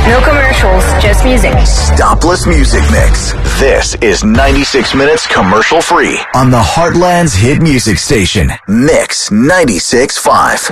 No commercials, just music. Stopless music mix. This is 96 minutes commercial free on the Heartland's hit music station, Mix 96.5.